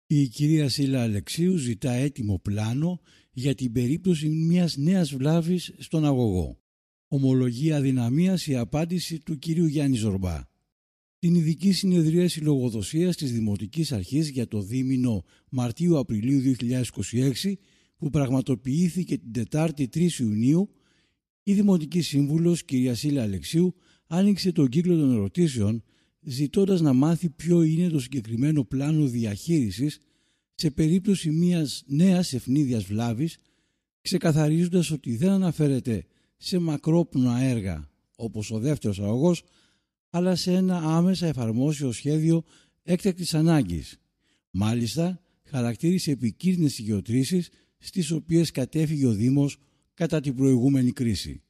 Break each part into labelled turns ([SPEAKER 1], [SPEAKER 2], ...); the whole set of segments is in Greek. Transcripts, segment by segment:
[SPEAKER 1] Η κυρία Σίλα Αλεξίου ζητά έτοιμο πλάνο για την περίπτωση μιας νέας βλάβης στον αγωγό. Ομολογεί αδυναμίας η απάντηση του κυρίου Γιάννη Ζορμπά. Την ειδική συνεδρίαση λογοδοσίας της Δημοτικής Αρχής για το δίμηνο Μαρτίου-Απριλίου 2026 που πραγματοποιήθηκε την Τετάρτη 3 Ιουνίου, η Δημοτική Σύμβουλος κυρία Σίλα Αλεξίου άνοιξε τον κύκλο των ερωτήσεων ζητώντας να μάθει ποιο είναι το συγκεκριμένο πλάνο διαχείρισης σε περίπτωση μιας νέας ευνίδιας βλάβης, ξεκαθαρίζοντας ότι δεν αναφέρεται σε μακρόπνοα έργα όπως ο δεύτερος αγωγός, αλλά σε ένα άμεσα εφαρμόσιο σχέδιο έκτακτης ανάγκης. Μάλιστα, χαρακτήρισε επικίνδυνες οι γεωτρήσεις στις οποίες κατέφυγε ο Δήμος κατά την προηγούμενη κρίση.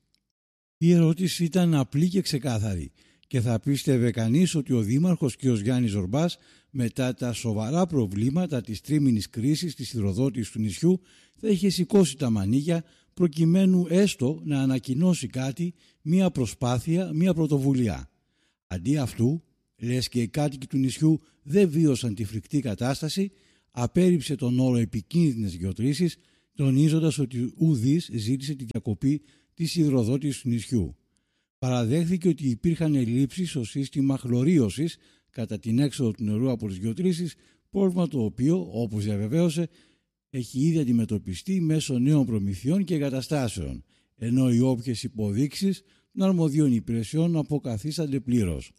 [SPEAKER 1] Η ερώτηση ήταν απλή και ξεκάθαρη και θα πίστευε κανείς ότι ο Δήμαρχος κ. Γιάννης Ζορμπάς, μετά τα σοβαρά προβλήματα της τρίμηνης κρίσης της υδροδότησης του νησιού, θα είχε σηκώσει τα μανίκια προκειμένου έστω να ανακοινώσει κάτι, μία προσπάθεια, μία πρωτοβουλία. Αντί αυτού, λες και οι κάτοικοι του νησιού δεν βίωσαν τη φρικτή κατάσταση, απέρριψε τον όρο επικίνδυνες γεωτρήσεις, τονίζοντας ότι ουδής ζήτησε τη διακοπή της υδροδότησης του νησιού. Παραδέχθηκε ότι υπήρχαν ελλείψεις στο σύστημα χλωρίωσης κατά την έξοδο του νερού από τις γεωτρήσεις, πρόβλημα το οποίο, όπως διαβεβαίωσε, έχει ήδη αντιμετωπιστεί μέσω νέων προμηθειών και εγκαταστάσεων, ενώ οι όποιες υποδείξεις των αρμοδίων υπηρεσιών αποκαθίστανται πλήρως.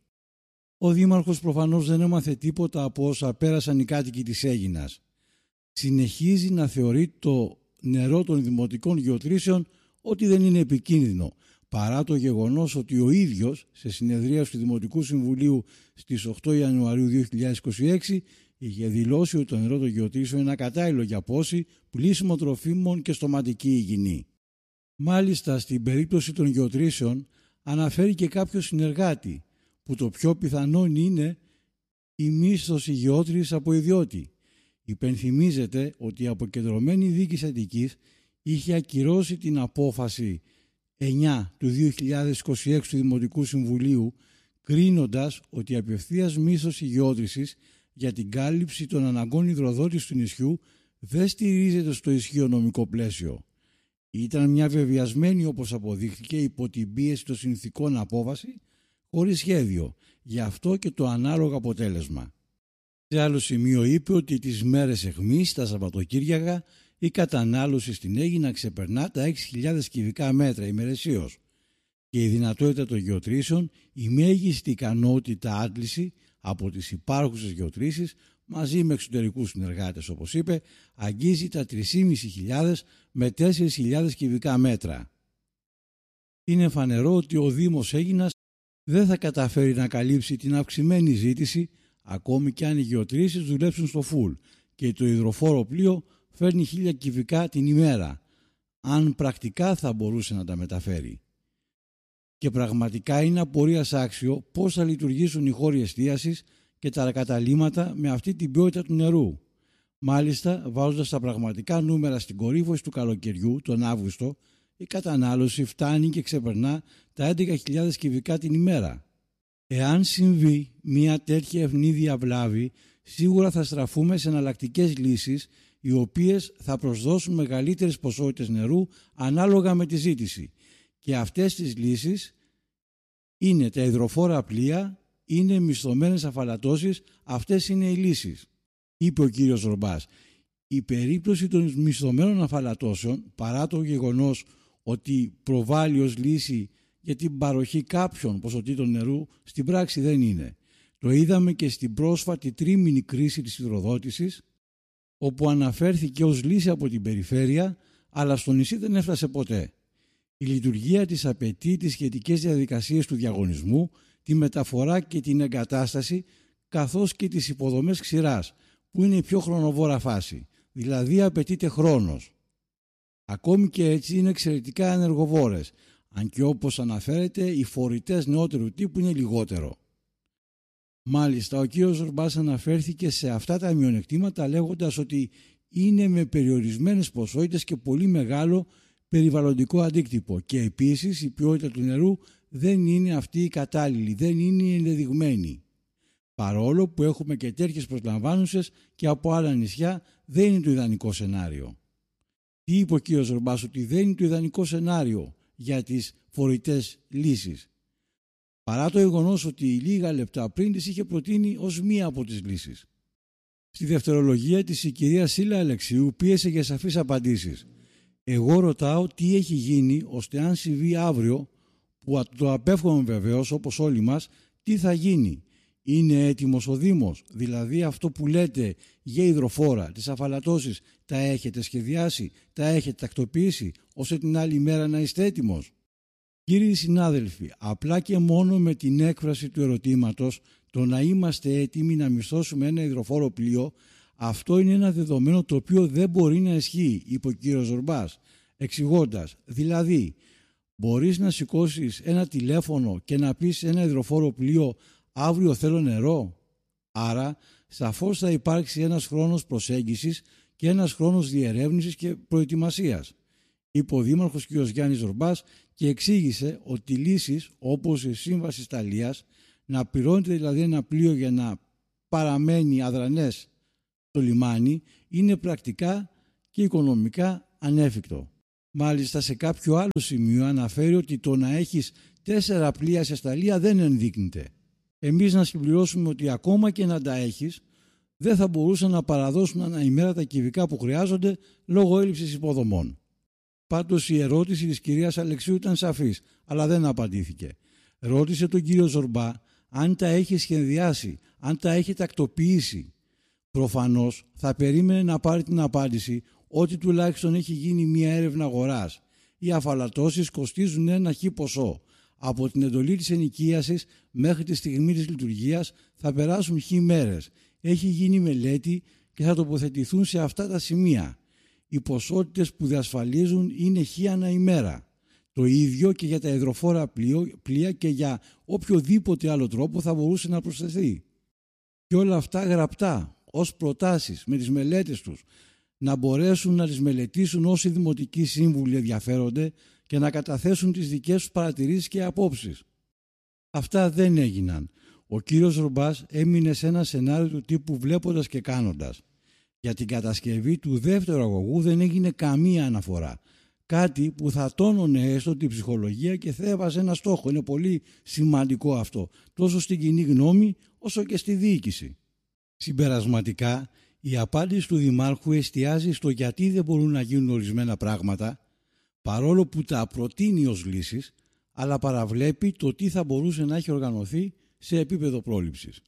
[SPEAKER 1] Ο Δήμαρχος προφανώς δεν έμαθε τίποτα από όσα πέρασαν οι κάτοικοι της Αίγινας. Συνεχίζει να θεωρεί το νερό των δημοτικών γεωτρήσεων ότι δεν είναι επικίνδυνο, παρά το γεγονός ότι ο ίδιος σε συνεδρίαση του Δημοτικού Συμβουλίου στις 8 Ιανουαρίου 2026 είχε δηλώσει ότι το νερό των γεωτρήσεων είναι ακατάλληλο για πόση, πλήσιμο τροφίμων και στοματική υγιεινή. Μάλιστα, στην περίπτωση των γεωτρήσεων αναφέρει και κάποιο συνεργάτη που το πιο πιθανόν είναι η μίσθωση γεώτρησης από ιδιώτη. Υπενθυμίζεται ότι η αποκεντρωμένη διοίκηση Αττικής είχε ακυρώσει την απόφαση 9 του 2026 του Δημοτικού Συμβουλίου, κρίνοντας ότι η απευθείας μίσθωση γεώτρησης για την κάλυψη των αναγκών υδροδότησης του νησιού δεν στηρίζεται στο ισχύο νομικό πλαίσιο. Ήταν μια βεβαιασμένη, όπως αποδείχθηκε, υπό την πίεση των συνθηκών απόφαση, χωρίς σχέδιο, γι' αυτό και το ανάλογο αποτέλεσμα. Σε άλλο σημείο είπε ότι τις μέρες αιχμής, τα Σαββατοκύριακα, η κατανάλωση στην Αίγινα ξεπερνά τα 6.000 κυβικά μέτρα ημερησίως και η δυνατότητα των γεωτρήσεων, η μέγιστη ικανότητα άντληση από τις υπάρχουσες γεωτρήσεις μαζί με εξωτερικούς συνεργάτες, όπως είπε, αγγίζει τα 3.500 με 4.000 κυβικά μέτρα. Είναι φανερό ότι ο Δήμος Αίγινας δεν θα καταφέρει να καλύψει την αυξημένη ζήτηση, ακόμη και αν οι γεωτρήσεις δουλέψουν στο φουλ και το υδροφόρο πλοίο φέρνει 1.000 κυβικά την ημέρα, αν πρακτικά θα μπορούσε να τα μεταφέρει. Και πραγματικά είναι απορίας άξιο πώς θα λειτουργήσουν οι χώροι εστίασης και τα καταλύματα με αυτή την ποιότητα του νερού. Μάλιστα, βάζοντας τα πραγματικά νούμερα στην κορύφωση του καλοκαιριού, τον Αύγουστο, η κατανάλωση φτάνει και ξεπερνά τα 11.000 κυβικά την ημέρα. Εάν συμβεί μια τέτοια ευνίδια βλάβη, σίγουρα θα στραφούμε σε εναλλακτικές λύσεις, οι οποίες θα προσδώσουν μεγαλύτερες ποσότητες νερού ανάλογα με τη ζήτηση. Και αυτές τις λύσεις είναι τα υδροφόρα πλοία, είναι μισθωμένες αφαλατώσεις, αυτές είναι οι λύσεις, είπε ο κύριος Ζορμπάς. Η περίπτωση των μισθωμένων αφαλατώσεων, παρά το γεγονός ότι προβάλλει ως λύση για την παροχή κάποιων ποσοτήτων νερού, στην πράξη δεν είναι. Το είδαμε και στην πρόσφατη τρίμηνη κρίση της υδροδότησης, όπου αναφέρθηκε ως λύση από την περιφέρεια, αλλά στο νησί δεν έφτασε ποτέ. Η λειτουργία της απαιτεί τις σχετικές διαδικασίες του διαγωνισμού, τη μεταφορά και την εγκατάσταση, καθώς και τις υποδομές ξηράς, που είναι η πιο χρονοβόρα φάση, δηλαδή απαιτείται χρόνος. Ακόμη και έτσι είναι εξαιρετικά ενεργοβόρες, αν και όπως αναφέρεται οι φορητές νεότερου τύπου είναι λιγότερο. Μάλιστα, ο κύριος Ζορμπάς αναφέρθηκε σε αυτά τα μειονεκτήματα λέγοντας ότι είναι με περιορισμένες ποσότητες και πολύ μεγάλο περιβαλλοντικό αντίκτυπο και επίσης η ποιότητα του νερού δεν είναι αυτή η κατάλληλη, δεν είναι η ενδεδειγμένη. Παρόλο που έχουμε και τέτοιες προσλαμβάνουσες και από άλλα νησιά, δεν είναι το ιδανικό σενάριο. Τι είπε ο κ. Ζορμπάς? Ότι δεν είναι το ιδανικό σενάριο για τις φορητές λύσεις, παρά το γεγονός ότι λίγα λεπτά πριν τις είχε προτείνει ως μία από τις λύσεις. Στη δευτερολογία της η κυρία Σύλλα Αλεξίου πίεσε για σαφείς απαντήσεις. Εγώ ρωτάω τι έχει γίνει ώστε αν συμβεί αύριο, που το απέφχομαι βεβαίως όπως όλοι μας, τι θα γίνει? Είναι έτοιμος ο Δήμος? Δηλαδή αυτό που λέτε για υδροφόρα, τις αφαλατώσεις, τα έχετε σχεδιάσει, τα έχετε τακτοποιήσει, ώστε την άλλη μέρα να είστε έτοιμος? Κύριοι συνάδελφοι, απλά και μόνο με την έκφραση του ερωτήματος, το να είμαστε έτοιμοι να μισθώσουμε ένα υδροφόρο πλοίο, αυτό είναι ένα δεδομένο το οποίο δεν μπορεί να ισχύει, είπε ο κύριος Ζορμπάς, εξηγώντας. Δηλαδή, μπορείς να σηκώσεις ένα τηλέφωνο και να πεις ένα υδροφόρο πλοίο αύριο θέλω νερό? Άρα, σαφώς θα υπάρξει ένας χρόνος προσέγγισης και ένας χρόνος διερεύνησης και προετοιμασίας, είπε ο Δήμαρχος κ. Γιάννης Ζορμπάς και εξήγησε ότι λύσεις όπως η Σύμβαση Σταλίας, να πληρώνεται δηλαδή ένα πλοίο για να παραμένει αδρανές στο λιμάνι, είναι πρακτικά και οικονομικά ανέφικτο. Μάλιστα σε κάποιο άλλο σημείο αναφέρει ότι το να έχεις 4 πλοία σε σταλία δεν ενδείκνυται. Εμείς να συμπληρώσουμε ότι ακόμα και να τα έχεις, δεν θα μπορούσαν να παραδώσουν ανά ημέρα τα κυβικά που χρειάζονται λόγω έλλειψης υποδομών. Πάντως η ερώτηση της κυρίας Αλεξίου ήταν σαφής, αλλά δεν απαντήθηκε. Ρώτησε τον κύριο Ζορμπά αν τα έχει σχεδιάσει, αν τα έχει τακτοποιήσει. Προφανώς θα περίμενε να πάρει την απάντηση ότι τουλάχιστον έχει γίνει μια έρευνα αγοράς. Οι αφαλατώσεις κοστίζουν ένα χι ποσό. Από την εντολή της ενοικίασης μέχρι τη στιγμή της λειτουργίας θα περάσουν χι μέρες. Έχει γίνει μελέτη και θα τοποθετηθούν σε αυτά τα σημεία. Οι ποσότητες που διασφαλίζουν είναι χι ανά ημέρα. Το ίδιο και για τα υδροφόρα πλοία και για οποιοδήποτε άλλο τρόπο θα μπορούσε να προσθεθεί. Και όλα αυτά γραπτά, ως προτάσεις με τις μελέτες τους, να μπορέσουν να τις μελετήσουν όσοι δημοτικοί σύμβουλοι ενδιαφέρονται και να καταθέσουν τις δικές τους παρατηρήσεις και απόψεις. Αυτά δεν έγιναν. Ο κύριος Ζορμπάς έμεινε σε ένα σενάριο του τύπου βλέποντας και κάνοντας. Για την κατασκευή του δεύτερου αγωγού δεν έγινε καμία αναφορά. Κάτι που θα τόνωνε έστω την ψυχολογία και θα έβαζε ένα στόχο. Είναι πολύ σημαντικό αυτό, τόσο στην κοινή γνώμη όσο και στη διοίκηση. Συμπερασματικά, η απάντηση του Δημάρχου εστιάζει στο γιατί δεν μπορούν να γίνουν ορισμένα πράγματα, παρόλο που τα προτείνει ως λύσεις, αλλά παραβλέπει το τι θα μπορούσε να έχει οργανωθεί σε επίπεδο πρόληψης.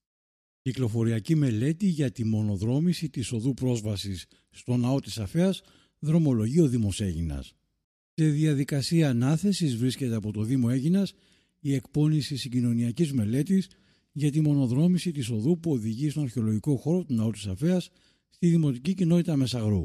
[SPEAKER 1] Κυκλοφοριακή μελέτη για τη μονοδρόμηση της οδού πρόσβασης στο ναό της Αφέας, δρομολογείο Δήμος Αίγινας. Σε διαδικασία ανάθεσης βρίσκεται από το Δήμο Αίγινας η εκπόνηση συγκοινωνιακής μελέτης για τη μονοδρόμηση της οδού που οδηγεί στον αρχαιολογικό χώρο του ναού της Αφέας στη Δημοτική Κοινότητα Μεσαγρού.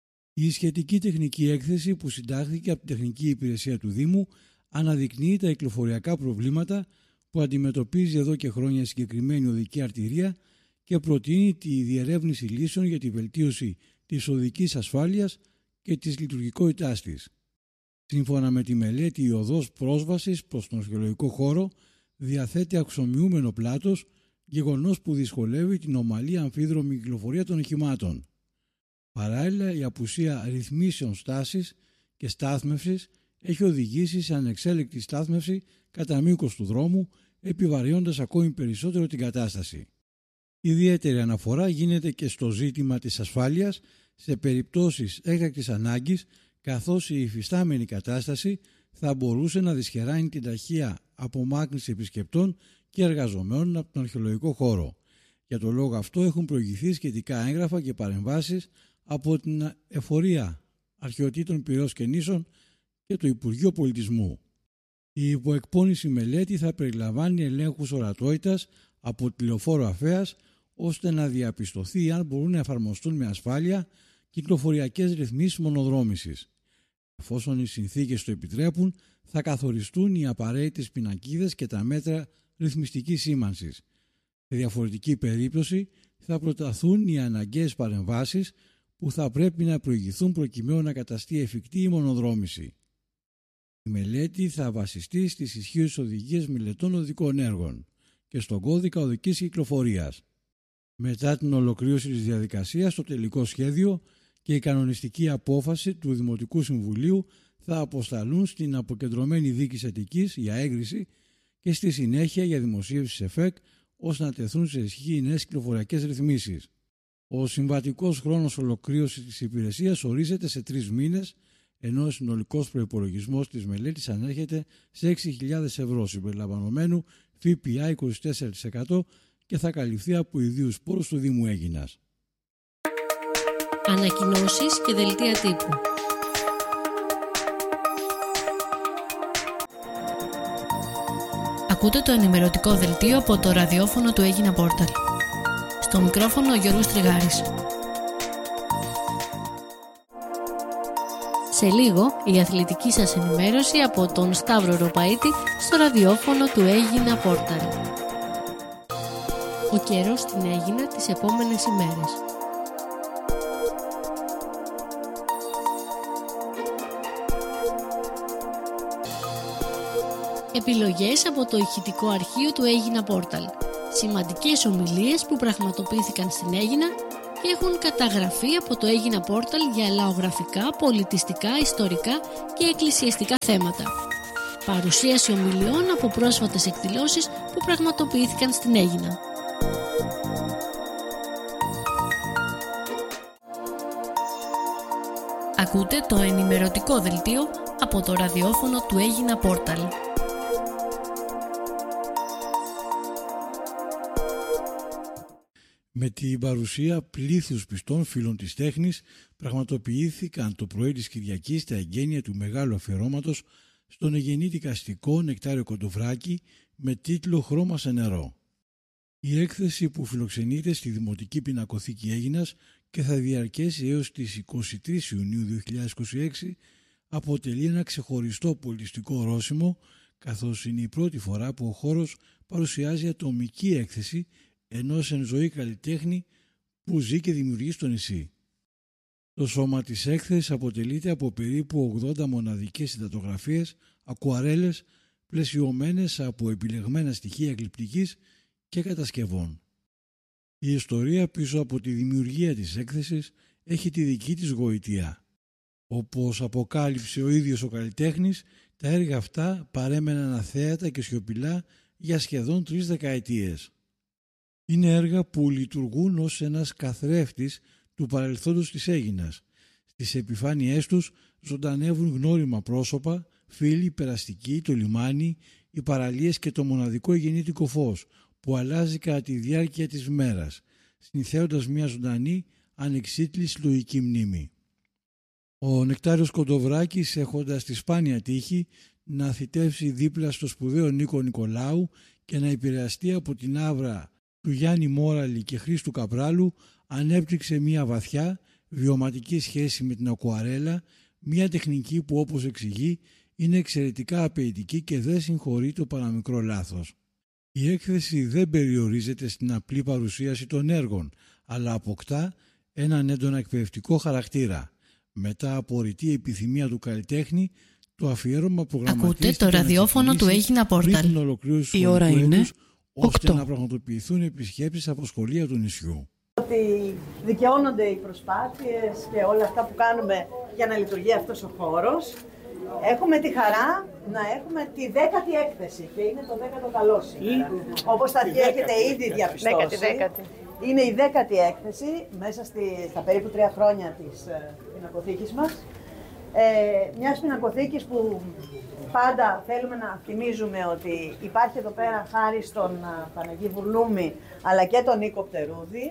[SPEAKER 1] Η σχετική τεχνική έκθεση που συντάχθηκε από την Τεχνική Υπηρεσία του Δήμου αναδεικνύει τα κυκλοφοριακά προβλήματα που αντιμετωπίζει εδώ και χρόνια η συγκεκριμένη οδική αρτηρία και προτείνει τη διερεύνηση λύσεων για τη βελτίωση της οδικής ασφάλειας και της λειτουργικότητάς της. Σύμφωνα με τη μελέτη, η οδός πρόσβασης προς τον αρχαιολογικό χώρο διαθέτει αξιομοιούμενο πλάτος, γεγονός που δυσκολεύει την ομαλή αμφίδρομη κυκλοφορία των οχημάτων. Παράλληλα, η απουσία ρυθμίσεων στάσης και στάθμευσης έχει οδηγήσει σε ανεξέλεκτη στάθμευση κατά μήκος του δρόμου, επιβαρύνοντας ακόμη περισσότερο την κατάσταση. Ιδιαίτερη αναφορά γίνεται και στο ζήτημα της ασφάλειας σε περιπτώσεις έκτακτης ανάγκης, καθώς η υφιστάμενη κατάσταση θα μπορούσε να δυσχεράνει την ταχεία απομάκρυνση επισκεπτών και εργαζομένων από τον αρχαιολογικό χώρο. Για τον λόγο αυτό έχουν προηγηθεί σχετικά έγγραφα και παρεμβάσεις από την Εφορία Αρχαιοτήτων Πειραιώς και Νήσων και το Υπουργείο Πολιτισμού. Η υποεκπώνηση μελέτη θα περιλαμβάνει ελέγχους ορατότητας από τη Λεωφόρο Αφέας, ώστε να διαπιστωθεί αν μπορούν να εφαρμοστούν με ασφάλεια κυκλοφοριακές ρυθμίσεις μονοδρόμησης. Εφόσον οι συνθήκες το επιτρέπουν, θα καθοριστούν οι απαραίτητες πινακίδες και τα μέτρα ρυθμιστικής σήμανσης. Σε διαφορετική περίπτωση θα προταθούν οι αναγκαίες παρεμβάσεις που θα πρέπει να προηγηθούν προκειμένου να καταστεί εφικτή η μονοδρόμηση. Η μελέτη θα βασιστεί στις ισχύουσες οδηγίες μελετών οδικών έργων και στον κώδικα οδικής κυκλοφορίας. Μετά την ολοκλήρωση της διαδικασίας, το τελικό σχέδιο και η κανονιστική απόφαση του Δημοτικού Συμβουλίου θα αποσταλούν στην Αποκεντρωμένη Δίκη Αττικής για έγκριση και στη συνέχεια για δημοσίευση σε ΕΦΕΚ, ώστε να τεθούν σε ισχύ οι νέες κυκλοφοριακές ρυθμίσεις. Ο συμβατικός χρόνος ολοκλήρωσης της υπηρεσίας ορίζεται σε 3 μήνες, ενώ ο συνολικός προϋπολογισμός της μελέτης ανέρχεται σε 6.000 ευρώ συμπεριλαμβανομένου ΦΠΑ 24% και θα καλυφθεί από ιδίους πόρους του Δήμου Αίγινας.
[SPEAKER 2] Ανακοινώσεις και δελτία τύπου. Ακούτε το ενημερωτικό δελτίο από το ραδιόφωνο του Αίγινα Πόρταλ. Στο μικρόφωνο ο Γιώργος Τριγάρης. Σε λίγο η αθλητική σας ενημέρωση από τον Σταύρο Ροπαίτη στο ραδιόφωνο του Αίγινα Πόρταλ. Ο καιρός στην Αίγινα τις επόμενες ημέρες. Επιλογές από το ηχητικό αρχείο του Αίγινα Πόρταλ. Σημαντικές ομιλίες που πραγματοποιήθηκαν στην Αίγινα και έχουν καταγραφεί από το Αίγινα Πόρταλ για λαογραφικά, πολιτιστικά, ιστορικά και εκκλησιαστικά θέματα. Παρουσίαση ομιλιών από πρόσφατες εκδηλώσεις που πραγματοποιήθηκαν στην Αίγινα. Ακούτε το ενημερωτικό δελτίο από το ραδιόφωνο του Αίγινα Πόρταλ.
[SPEAKER 1] Με την παρουσία πλήθους πιστών φίλων της τέχνης πραγματοποιήθηκαν το πρωί της Κυριακής τα εγγένεια του μεγάλου αφιερώματος στον εγεννητικαστικό Νεκτάριο Κοντοβράκη με τίτλο «Χρώμα σε νερό». Η έκθεση που φιλοξενείται στη Δημοτική Πινακοθήκη Αίγινας και θα διαρκέσει έως τις 23 Ιουνίου 2026 αποτελεί ένα ξεχωριστό πολιτιστικό ορόσημο, καθώς είναι η πρώτη φορά που ο χώρος παρουσιάζει ατομική έκθεση ενός εν ζωή καλλιτέχνη που ζει και δημιουργεί στο νησί. Το σώμα της έκθεσης αποτελείται από περίπου 80 μοναδικές συντατογραφίες, ακουαρέλες, πλαισιωμένες από επιλεγμένα στοιχεία γλυπτικής και κατασκευών. Η ιστορία πίσω από τη δημιουργία της έκθεσης έχει τη δική της γοητεία. Όπως αποκάλυψε ο ίδιος ο καλλιτέχνης, τα έργα αυτά παρέμεναν αθέατα και σιωπηλά για σχεδόν 3 δεκαετίες. Είναι έργα που λειτουργούν ως ένας καθρέφτης του παρελθόντος της Αίγινας. Στις επιφάνειές τους ζωντανεύουν γνώριμα πρόσωπα, φίλοι, περαστικοί, το λιμάνι, οι παραλίες και το μοναδικό γεννήτικο φως που αλλάζει κατά τη διάρκεια της μέρας, συνθέοντας μια ζωντανή, ανεξίτλη συλλογική μνήμη. Ο Νεκτάριος Κοντοβράκης, έχοντας τη σπάνια τύχη να θητεύσει δίπλα στο σπουδαίο Νίκο Νικολάου και να επηρεαστεί από την άβρα του Γιάννη Μόραλη και Χρήστου Καπράλου, ανέπτυξε μια βαθιά βιωματική σχέση με την ακουαρέλα, μια τεχνική που, όπως εξηγεί, είναι εξαιρετικά απαιτητική και δεν συγχωρεί το παραμικρό λάθος. Η έκθεση δεν περιορίζεται στην απλή παρουσίαση των έργων, αλλά αποκτά έναν έντονα εκπαιδευτικό χαρακτήρα. Μετά από ρητή επιθυμία του καλλιτέχνη, το αφιέρωμα προγραμματίστηκε.
[SPEAKER 2] Ακούτε το ραδιόφωνο του Αίγινα Πόρταλ.
[SPEAKER 1] Η ώρα είναι ώστε να πραγματοποιηθούν επισκέψεις από σχολεία του νησιού.
[SPEAKER 3] Ότι δικαιώνονται οι προσπάθειες και όλα αυτά που κάνουμε για να λειτουργεί αυτός ο χώρος. Έχουμε τη χαρά να έχουμε τη 10η έκθεση και είναι το 10ο καλό σήμερα. Όπως θα έχετε ήδη διαπιστώσει, είναι η 10η έκθεση μέσα στα περίπου 3 χρόνια της πινακοθήκης μας. Μιας πινακοθήκης που πάντα θέλουμε να θυμίζουμε ότι υπάρχει εδώ πέρα χάρη στον Παναγί Βουρλούμη αλλά και τον Νίκο Πτερούδη.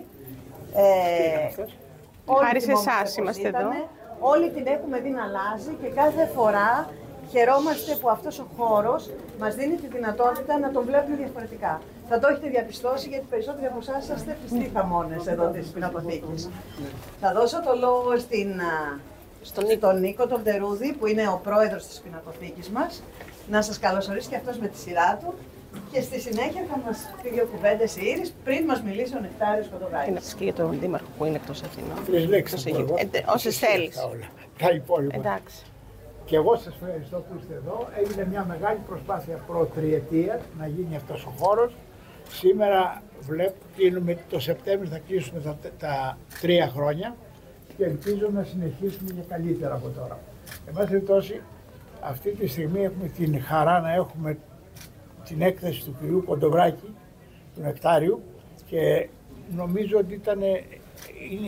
[SPEAKER 4] Χάρη σε εσάς είμαστε εδώ.
[SPEAKER 3] Όλοι την έχουμε δει να αλλάζει και κάθε φορά χαιρόμαστε που αυτός ο χώρος μας δίνει τη δυνατότητα να τον βλέπουμε διαφορετικά. Θα το έχετε διαπιστώσει γιατί περισσότεροι από εσάς είστε πιστοί θαμώνες εδώ της πινακοθήκης. Θα δώσω το λόγο στον Νίκο τον Πτερούδη που είναι ο πρόεδρος της πινακοθήκης μας να σας καλωσορίσει και αυτός με τη σειρά του και στη συνέχεια θα μας πει 2 κουβέντες η Ήρης πριν μας μιλήσει ο Νεκτάριος Κοντοβράκης.
[SPEAKER 4] Τι να πεις και για τον Δήμαρχο που είναι εκτός Αθηνών.
[SPEAKER 5] Όσες
[SPEAKER 4] θέλεις.
[SPEAKER 5] Τα υπόλοιπα.
[SPEAKER 4] Εντάξει.
[SPEAKER 5] Και εγώ σας ευχαριστώ που είστε εδώ. Έγινε μια μεγάλη προσπάθεια προ-τριετίας να γίνει αυτός ο χώρος. Σήμερα το Σεπτέμβριο θα κλείσουμε τα 3 χρόνια και ελπίζω να συνεχίσουμε και καλύτερα από τώρα. Εν πάση περιπτώσει, αυτή τη στιγμή έχουμε την χαρά να έχουμε την έκθεση του κυρίου Κοντοβράκη, του Νεκτάριου, και νομίζω ότι είναι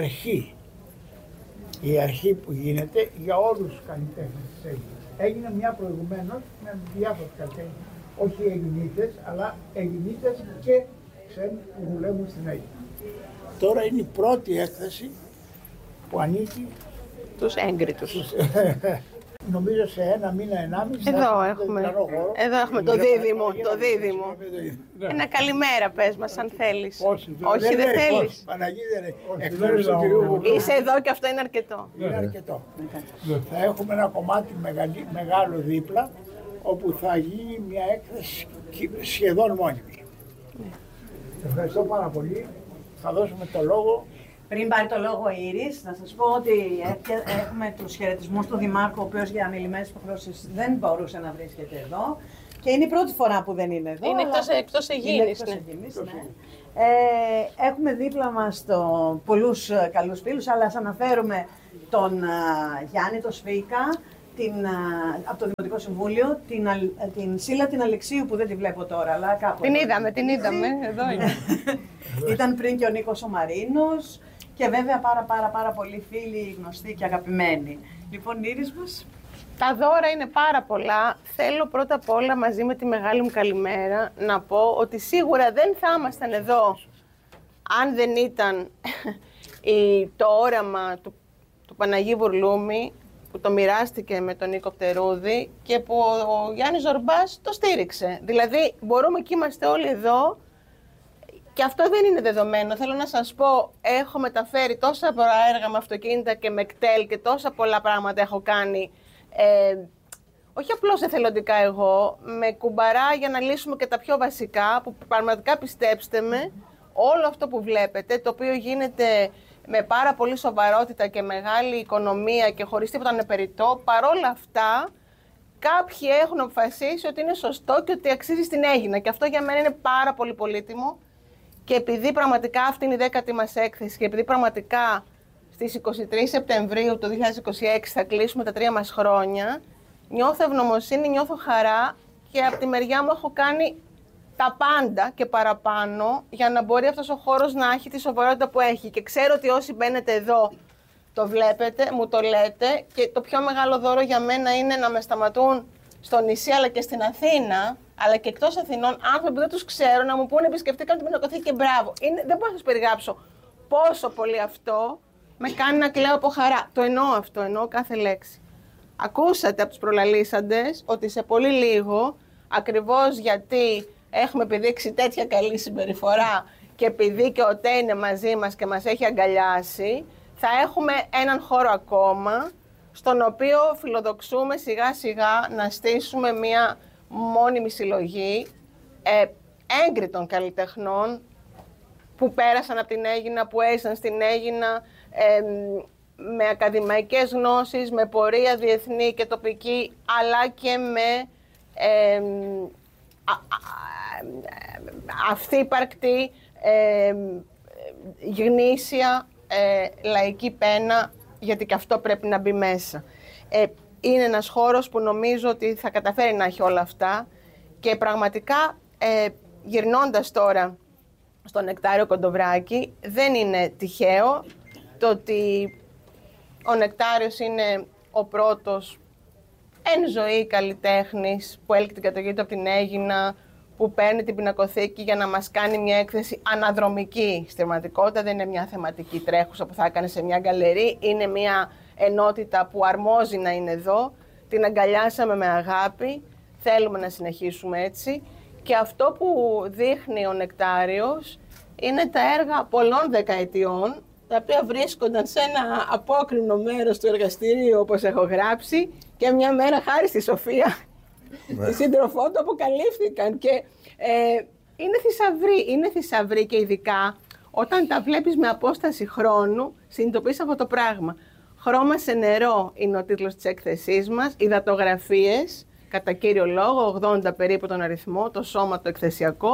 [SPEAKER 5] η αρχή που γίνεται για όλους τους καλλιτέχνες της Αίγυπτου. Έγινε μια προηγουμένως με διάφορους καλλιτέχνες, όχι Ελληνίτες, αλλά Ελληνίτες και ξένοι που δουλεύουν στην Αίγυπτο. Τώρα είναι η πρώτη έκθεση που ανήκει
[SPEAKER 4] τους έγκριτους.
[SPEAKER 5] Νομίζω σε 1 μήνα, 1,5
[SPEAKER 4] εδώ έχουμε το δίδυμο. Ένα καλημέρα πες μας αν θέλεις. Όχι, δεν θέλεις.
[SPEAKER 5] Παναγίδη, εκ μέρους του κυρίου.
[SPEAKER 4] Είσαι εδώ και αυτό είναι αρκετό.
[SPEAKER 5] Είναι αρκετό. Θα έχουμε ένα κομμάτι μεγάλο δίπλα, όπου θα γίνει μια έκθεση σχεδόν μόνιμη. Ευχαριστώ πάρα πολύ. Θα δώσουμε το λόγο.
[SPEAKER 3] Πριν πάρει το λόγο η Ήρης, να σας πω ότι έχουμε τους χαιρετισμούς του Δημάρχου, ο οποίος για ανηλυμένες υποχρεώσεις δεν μπορούσε να βρίσκεται εδώ. Και είναι η πρώτη φορά που δεν είναι εδώ.
[SPEAKER 4] Είναι εκτός Αιγίνης.
[SPEAKER 3] Ναι. Έχουμε δίπλα μας πολλούς καλούς φίλους, αλλά ας αναφέρουμε τον Γιάννη το Σφίκα, από το Δημοτικό Συμβούλιο, την Σίλα την Αλεξίου που δεν τη βλέπω τώρα, αλλά κάπου.
[SPEAKER 4] Την είδαμε, εδώ είναι.
[SPEAKER 3] Ήταν πριν και ο Νίκος ο Μαρίνος και βέβαια πάρα πολλοί φίλοι, γνωστοί και αγαπημένοι. Λοιπόν, Ήρης μας.
[SPEAKER 4] Τα δώρα είναι πάρα πολλά. Θέλω πρώτα απ' όλα μαζί με τη μεγάλη μου καλημέρα να πω ότι σίγουρα δεν θα ήμασταν εδώ αν δεν ήταν το όραμα του Παναγί Βουρλούμη, που το μοιράστηκε με τον Νίκο Πτερούδη και που ο Γιάννης Ζορμπάς το στήριξε. Δηλαδή μπορούμε και είμαστε όλοι εδώ και αυτό δεν είναι δεδομένο. Θέλω να σας πω, έχω μεταφέρει τόσα πολλά έργα με αυτοκίνητα και με κτέλ και τόσα πολλά πράγματα έχω κάνει. Όχι απλώς εθελοντικά εγώ, με κουμπαρά για να λύσουμε και τα πιο βασικά, που πραγματικά πιστέψτε με, όλο αυτό που βλέπετε, το οποίο γίνεται με πάρα πολύ σοβαρότητα και μεγάλη οικονομία και χωρίς τίποτα ανεπεριττό, παρόλα αυτά κάποιοι έχουν αποφασίσει ότι είναι σωστό και ότι αξίζει στην Αίγινα. Και αυτό για μένα είναι πάρα πολύ πολύτιμο. Και επειδή πραγματικά αυτή είναι η 10η μας έκθεση και επειδή πραγματικά στις 23 Σεπτεμβρίου του 2026 θα κλείσουμε τα 3 μας χρόνια, νιώθω ευγνωμοσύνη, νιώθω χαρά και από τη μεριά μου έχω κάνει τα πάντα και παραπάνω για να μπορεί αυτός ο χώρος να έχει τη σοβαρότητα που έχει. Και ξέρω ότι όσοι μπαίνετε εδώ το βλέπετε, μου το λέτε και το πιο μεγάλο δώρο για μένα είναι να με σταματούν στο νησί αλλά και στην Αθήνα, αλλά και εκτός Αθηνών, άνθρωποι που δεν τους ξέρω να μου πούνε επισκεφτήκαν την Πινακοθήκη και μπράβο. Δεν μπορώ να σας περιγράψω πόσο πολύ αυτό με κάνει να κλαίω από χαρά. Το εννοώ αυτό, εννοώ κάθε λέξη. Ακούσατε από τους προλαλήσαντες ότι σε πολύ λίγο, ακριβώς γιατί έχουμε επιδείξει τέτοια καλή συμπεριφορά και επειδή και ο ΤΕ είναι μαζί μας και μας έχει αγκαλιάσει, θα έχουμε έναν χώρο ακόμα, στον οποίο φιλοδοξούμε σιγά σιγά να στήσουμε μια μόνιμη συλλογή έγκριτων καλλιτεχνών που πέρασαν από την Αίγινα, που έζησαν στην Αίγινα, με ακαδημαϊκές γνώσεις, με πορεία διεθνή και τοπική, αλλά και με αυθύπαρκτη, γνήσια λαϊκή πένα, γιατί και αυτό πρέπει να μπει μέσα. Είναι ένας χώρος που νομίζω ότι θα καταφέρει να έχει όλα αυτά και πραγματικά γυρνώντας τώρα στο Νεκτάριο Κοντοβράκη, δεν είναι τυχαίο το ότι ο Νεκτάριος είναι ο πρώτος εν ζωή καλλιτέχνης που έλκει την κατοχή του από την Αίγινα, που παίρνει την Πινακοθήκη για να μας κάνει μια έκθεση αναδρομική. Στην πραγματικότητα δεν είναι μια θεματική τρέχουσα που θα έκανε σε μια γκαλερί, είναι μια ενότητα που αρμόζει να είναι εδώ. Την αγκαλιάσαμε με αγάπη, θέλουμε να συνεχίσουμε έτσι. Και αυτό που δείχνει ο Νεκτάριος είναι τα έργα πολλών δεκαετιών, τα οποία βρίσκονταν σε ένα απόκρινο μέρος του εργαστηρίου, όπως έχω γράψει, και μια μέρα χάρη στη Σοφία, τη σύντροφό του, αποκαλύφθηκαν. Και είναι θησαυρή και ειδικά όταν τα βλέπεις με απόσταση χρόνου, συνειδητοποιείς αυτό το πράγμα. «Χρώμα σε νερό» είναι ο τίτλος της έκθεσής μας, υδατογραφίες, κατά κύριο λόγο, 80 περίπου τον αριθμό, το σώμα το εκθεσιακό,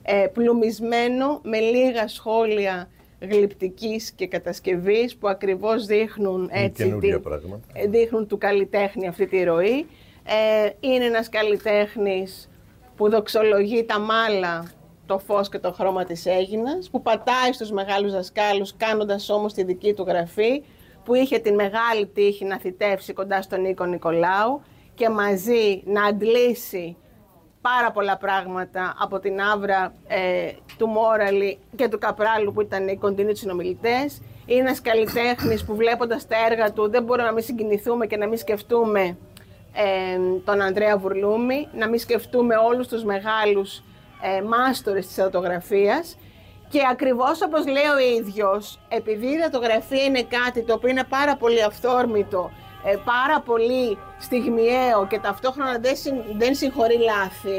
[SPEAKER 4] πλουμισμένο με λίγα σχόλια γλυπτικής και κατασκευής που ακριβώς δείχνουν, έτσι, δείχνουν του καλλιτέχνη αυτή τη ροή. Είναι ένας καλλιτέχνης που δοξολογεί τα μάλα, το φως και το χρώμα της Αίγινας, που πατάει στους μεγάλους δασκάλους, κάνοντας όμως τη δική του γραφή, που είχε την μεγάλη τύχη να θητεύσει κοντά στον Νίκο Νικολάου και μαζί να αντλήσει πάρα πολλά πράγματα από την άβρα του Μόραλη και του Καπράλου, που ήταν οι κοντινοί του συνομιλητές. Είναι ένας καλλιτέχνης που, βλέποντας τα έργα του, δεν μπορούμε να μην συγκινηθούμε και να μην σκεφτούμε τον Ανδρέα Βουρλούμη, να μην σκεφτούμε όλους τους μεγάλους μάστορες της δατογραφίας. Και ακριβώς όπως λέει ο ίδιος, επειδή η δατογραφία είναι κάτι το οποίο είναι πάρα πολύ αυθόρμητο, πάρα πολύ στιγμιαίο και ταυτόχρονα δεν συγχωρεί λάθη,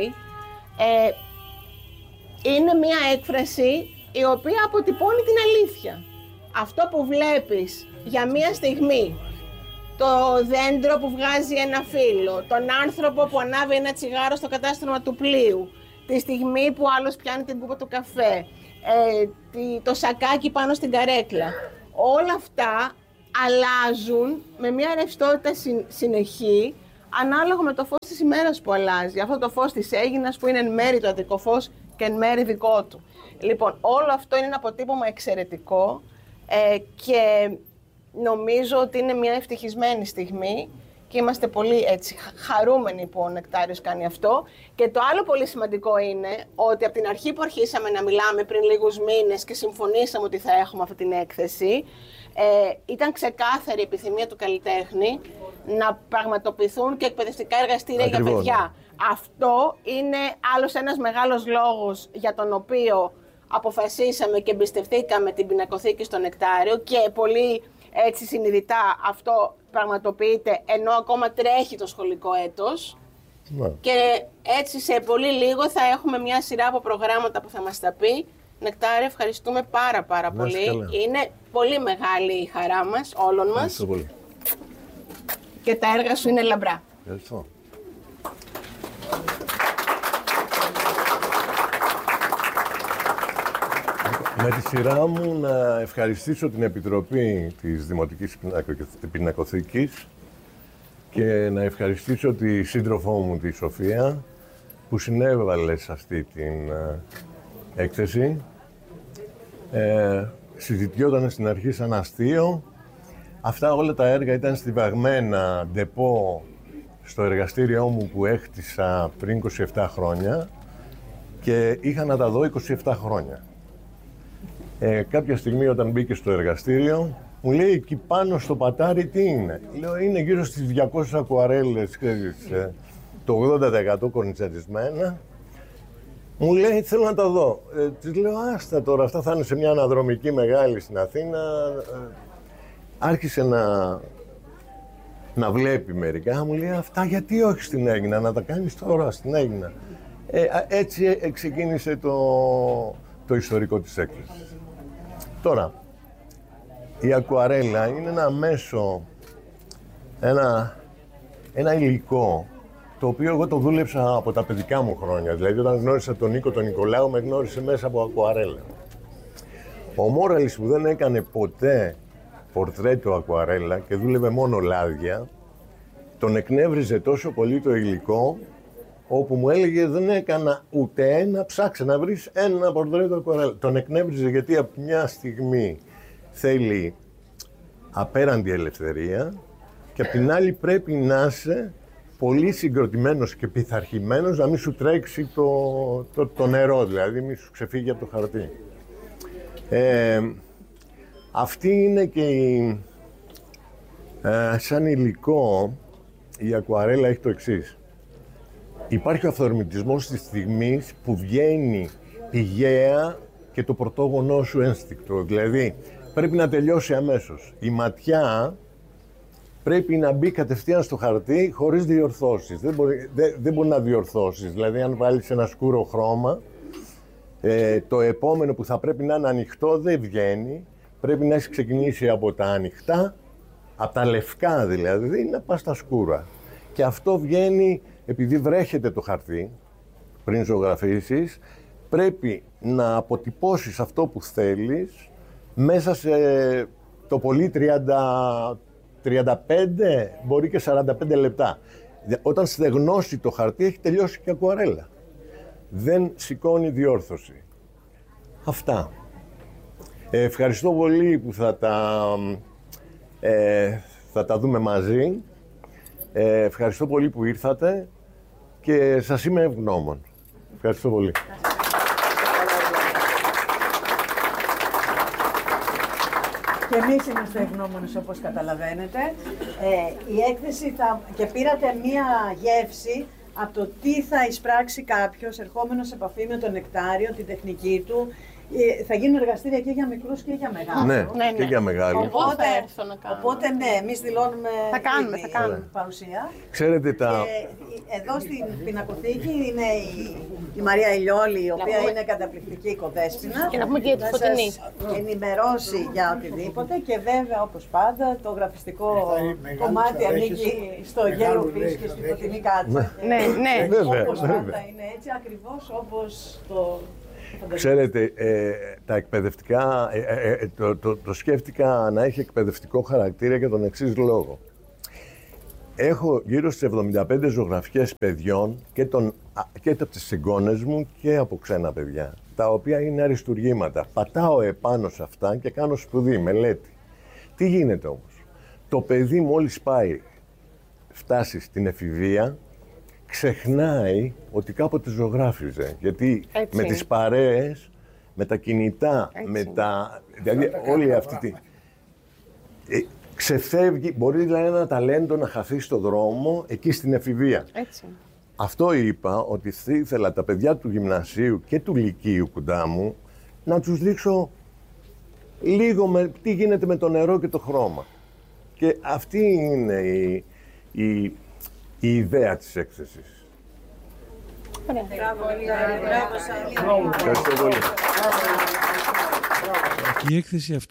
[SPEAKER 4] είναι μια έκφραση η οποία αποτυπώνει την αλήθεια. Αυτό που βλέπεις για μια στιγμή, το δέντρο που βγάζει ένα φύλλο, τον άνθρωπο που ανάβει ένα τσιγάρο στο κατάστρωμα του πλοίου, τη στιγμή που άλλος πιάνει την κούπα του καφέ, το σακάκι πάνω στην καρέκλα, όλα αυτά αλλάζουν με μια ρευστότητα συνεχή, ανάλογα με το φως της ημέρας που αλλάζει. Αυτό το φως της Αίγινας που είναι εν μέρει το Αττικό φως και εν μέρει δικό του. Λοιπόν, όλο αυτό είναι ένα αποτύπωμα εξαιρετικό και νομίζω ότι είναι μια ευτυχισμένη στιγμή και είμαστε πολύ έτσι χαρούμενοι που ο Νεκτάριος κάνει αυτό. Και το άλλο πολύ σημαντικό είναι ότι από την αρχή που αρχίσαμε να μιλάμε πριν λίγους μήνες και συμφωνήσαμε ότι θα έχουμε αυτή την έκθεση, ήταν ξεκάθαρη η επιθυμία του καλλιτέχνη να πραγματοποιηθούν και εκπαιδευτικά εργαστήρια για παιδιά. Αυτό είναι άλλος ένας μεγάλος λόγος για τον οποίο αποφασίσαμε και εμπιστευτήκαμε την πινακοθήκη στο Νεκτάριο και πολύ έτσι συνειδητά αυτό πραγματοποιείται ενώ ακόμα τρέχει το σχολικό έτος. Και έτσι σε πολύ λίγο θα έχουμε μια σειρά από προγράμματα που θα μας τα πει. Νεκτάριο, ευχαριστούμε πάρα πολύ. Είναι πολύ μεγάλη η χαρά μας, όλων μας. Πολύ. Και τα έργα σου είναι λαμπρά.
[SPEAKER 6] Ευχαριστώ. Με τη σειρά μου να ευχαριστήσω την Επιτροπή της Δημοτικής Πινακοθήκης και να ευχαριστήσω τη σύντροφό μου, τη Σοφία, που συνέβαλε σε αυτή την έκθεση. Συζητιόταν στην αρχή σαν αστείο. Αυτά όλα τα έργα ήταν στιβαγμένα ντεπό στο εργαστήριό μου που έχτισα πριν 27 χρόνια και είχα να τα δω 27 χρόνια. Κάποια στιγμή όταν μπήκε στο εργαστήριο, μου λέει εκεί πάνω στο πατάρι τι είναι. Λέω είναι γύρω στις 200 ακουαρέλες, το 80% κορνιτσαρισμένα. Μου λέει θέλω να τα δω. Της λέω άστα τώρα, αυτά θα είναι σε μια αναδρομική μεγάλη στην Αθήνα. Άρχισε να βλέπει μερικά, μου λέει αυτά γιατί όχι στην Αίγινα, να τα κάνεις τώρα στην Αίγινα. Έτσι ξεκίνησε το ιστορικό της έκθεσης. Τώρα, η ακουαρέλα είναι ένα μέσο, ένα υλικό, το οποίο εγώ το δούλεψα από τα παιδικά μου χρόνια. Δηλαδή, όταν γνώρισα τον Νίκο τον Νικολάου, με γνώρισε μέσα από ακουαρέλα. Ο Μόραλης που δεν έκανε ποτέ πορτρέτο ακουαρέλα και δούλευε μόνο λάδια, τον εκνεύριζε τόσο πολύ το υλικό, όπου μου έλεγε δεν έκανα ούτε ένα, ψάξε να βρεις ένα πορτρέτο ακουαρέλα. Τον εκνεύριζε γιατί από μια στιγμή θέλει απέραντη ελευθερία και απ' την άλλη πρέπει να είσαι πολύ συγκροτημένος και πειθαρχημένος, να μην σου τρέξει το νερό, δηλαδή μην σου ξεφύγει από το χαρτί. Αυτή είναι και σαν υλικό η ακουαρέλα έχει το εξής. Υπάρχει ο αυθορμητισμός της στιγμής που βγαίνει πηγαία και το πρωτόγονό σου ένστικτο. Δηλαδή, πρέπει να τελειώσει αμέσως. Η ματιά πρέπει να μπει κατευθείαν στο χαρτί χωρίς διορθώσεις. Δεν μπορεί να διορθώσεις. Δηλαδή, αν βάλεις ένα σκούρο χρώμα, το επόμενο που θα πρέπει να είναι ανοιχτό δεν βγαίνει. Πρέπει να έχει ξεκινήσει από τα ανοιχτά, από τα λευκά δηλαδή, να πας στα σκούρα. Και αυτό βγαίνει επειδή βρέχεται το χαρτί πριν ζωγραφίσεις, πρέπει να αποτυπώσεις αυτό που θέλεις μέσα σε το πολύ 35, μπορεί και 45 λεπτά. Όταν στεγνώσει το χαρτί, έχει τελειώσει και ακουαρέλα. Δεν σηκώνει διόρθωση. Αυτά. Ευχαριστώ πολύ που θα τα δούμε μαζί. Ευχαριστώ πολύ που ήρθατε και σας είμαι ευγνώμων. Ευχαριστώ πολύ.
[SPEAKER 3] Και εμείς είμαστε ευγνώμονες, όπως καταλαβαίνετε. Η έκθεση και πήρατε μία γεύση από το τι θα εισπράξει κάποιος ερχόμενος σε επαφή με το νεκτάριο, την τεχνική του. Θα γίνουν εργαστήρια και για μικρούς και για μεγάλους.
[SPEAKER 6] Ναι, και για μεγάλους.
[SPEAKER 3] Οπότε ναι, εμείς δηλώνουμε παρουσία.
[SPEAKER 6] Ξέρετε
[SPEAKER 3] Εδώ στην πινακοθήκη είναι η Μαρία Ηλιόλη, η οποία είναι καταπληκτική οικοδέσποινα.
[SPEAKER 4] Και να πούμε και για τη Φωτεινή.
[SPEAKER 3] Να ενημερώσει για οτιδήποτε και βέβαια, όπως πάντα, το γραφιστικό κομμάτι ανήκει στο Yellow Fish και στη Φωτεινή Κάτσα.
[SPEAKER 4] Ναι,
[SPEAKER 3] όπως πάντα είναι έτσι, ακριβώς όπως το...
[SPEAKER 6] Ξέρετε, τα εκπαιδευτικά, το σκέφτηκα να έχει εκπαιδευτικό χαρακτήρα για τον εξής λόγο. Έχω γύρω στις 75 ζωγραφιές παιδιών και από τις εγγόνες μου και από ξένα παιδιά, τα οποία είναι αριστουργήματα. Πατάω επάνω σε αυτά και κάνω σπουδή, μελέτη. Τι γίνεται όμως? Το παιδί μόλις φτάσει στην εφηβεία, ξεχνάει ότι κάποτε ζωγράφιζε, γιατί
[SPEAKER 4] έτσι,
[SPEAKER 6] με τις παρέες, με τα κινητά, δηλαδή όλη αυτή τη... ξεφεύγει, μπορεί δηλαδή ένα ταλέντο να χαθεί στο δρόμο εκεί στην εφηβεία.
[SPEAKER 4] Έτσι.
[SPEAKER 6] Αυτό είπα, ότι ήθελα τα παιδιά του γυμνασίου και του λυκείου κοντά μου να τους δείξω λίγο τι γίνεται με το νερό και το χρώμα. Και αυτή είναι η ιδέα της έκθεσης.
[SPEAKER 3] Μπράβο,
[SPEAKER 6] Ευχαριστώ πολύ.
[SPEAKER 1] Η έκθεση αυτή